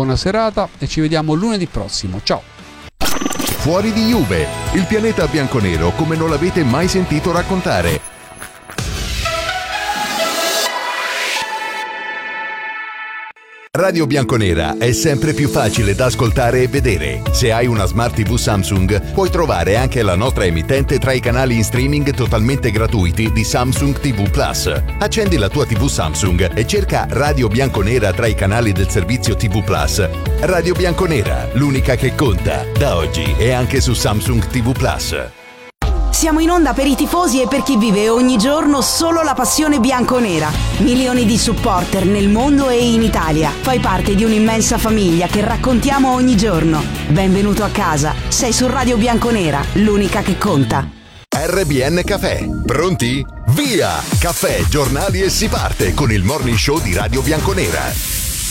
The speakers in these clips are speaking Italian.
buona serata e ci vediamo lunedì prossimo. Ciao! Fuori di Juve, il pianeta bianconero come non l'avete mai sentito raccontare. Radio Bianconera è sempre più facile da ascoltare e vedere. Se hai una Smart TV Samsung, puoi trovare anche la nostra emittente tra i canali in streaming totalmente gratuiti di Samsung TV Plus. Accendi la tua TV Samsung e cerca Radio Bianconera tra i canali del servizio TV Plus. Radio Bianconera, l'unica che conta, da oggi e anche su Samsung TV Plus. Siamo in onda per i tifosi e per chi vive ogni giorno solo la passione bianconera. Milioni di supporter nel mondo e in Italia. Fai parte di un'immensa famiglia che raccontiamo ogni giorno. Benvenuto a casa. Sei su Radio Bianconera, l'unica che conta. RBN Cafè. Pronti? Via! Caffè, giornali e si parte con il morning show di Radio Bianconera.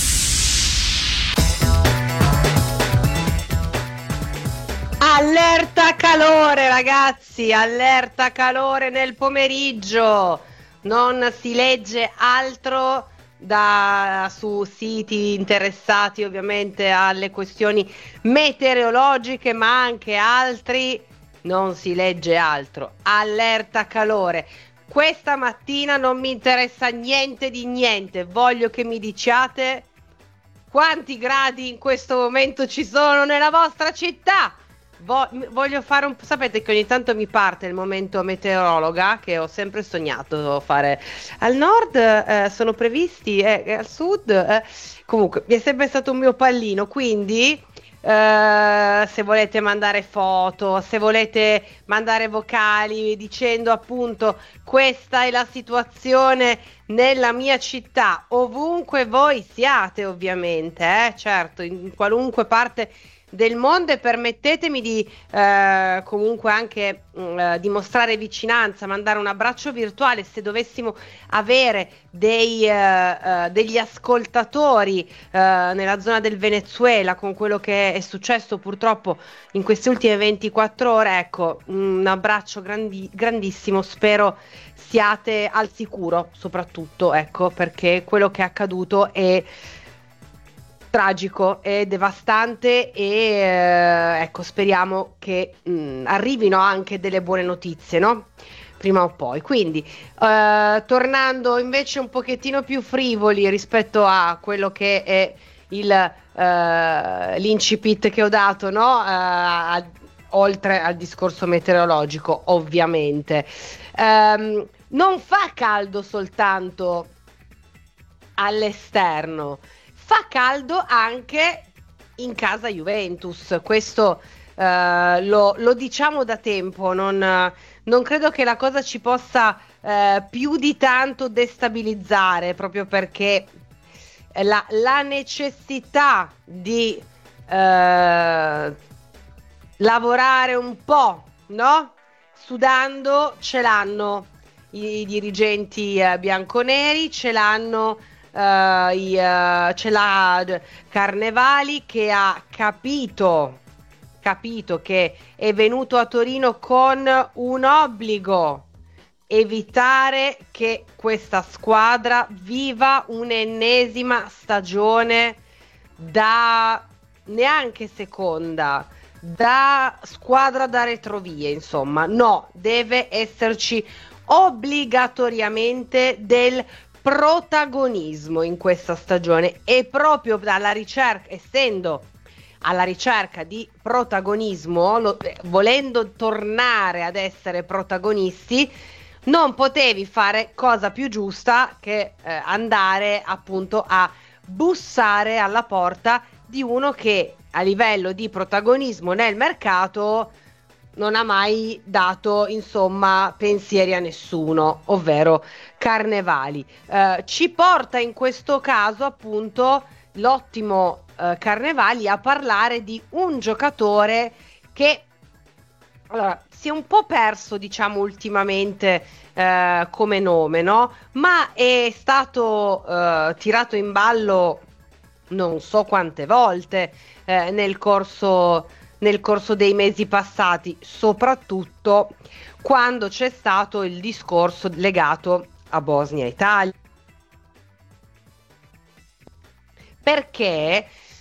Allerta calore ragazzi, allerta calore nel pomeriggio, non si legge altro su siti interessati ovviamente alle questioni meteorologiche, ma anche altri, non si legge altro, allerta calore. Questa mattina non mi interessa niente di niente, voglio che mi diciate quanti gradi in questo momento ci sono nella vostra città. Voglio fare sapete che ogni tanto mi parte il momento meteorologa che ho sempre sognato fare. Al nord sono previsti al sud comunque mi è sempre stato un mio pallino, quindi se volete mandare foto, se volete mandare vocali dicendo appunto questa è la situazione nella mia città, ovunque voi siate ovviamente, certo, in qualunque parte del mondo, e permettetemi di comunque anche dimostrare vicinanza, mandare un abbraccio virtuale se dovessimo avere degli ascoltatori nella zona del Venezuela con quello che è successo purtroppo in queste ultime 24 ore. Ecco, un abbraccio grandissimo, spero siate al sicuro soprattutto, ecco, perché quello che è accaduto è tragico e devastante e ecco, speriamo che arrivino anche delle buone notizie, no? Prima o poi. Quindi tornando invece un pochettino più frivoli rispetto a quello che è l'incipit che ho dato, no? Oltre al discorso meteorologico ovviamente, non fa caldo soltanto all'esterno, fa caldo anche in casa Juventus, questo lo diciamo da tempo, non credo che la cosa ci possa più di tanto destabilizzare, proprio perché la necessità di lavorare un po', no? Sudando ce l'hanno i dirigenti bianconeri, ce l'hanno ce l'ha Carnevali, che ha capito che è venuto a Torino con un obbligo: evitare che questa squadra viva un'ennesima stagione da neanche seconda, da squadra da retrovie, insomma. No, deve esserci obbligatoriamente del protagonismo in questa stagione, e proprio dalla ricerca, essendo alla ricerca di protagonismo, volendo tornare ad essere protagonisti, non potevi fare cosa più giusta che andare appunto a bussare alla porta di uno che a livello di protagonismo nel mercato non ha mai dato, insomma, pensieri a nessuno, ovvero Carnevali. Ci porta in questo caso appunto l'ottimo Carnevali a parlare di un giocatore che si è un po' perso, diciamo, ultimamente come nome, no? Ma è stato tirato in ballo non so quante volte nel corso dei mesi passati, soprattutto quando c'è stato il discorso legato a Bosnia Italia, perché